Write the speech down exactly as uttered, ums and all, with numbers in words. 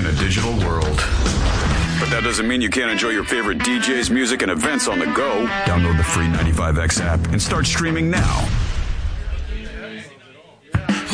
in a digital world. But that doesn't mean you can't enjoy your favorite D Js, music, and events on the go. Download the free ninety-five X app and start streaming now.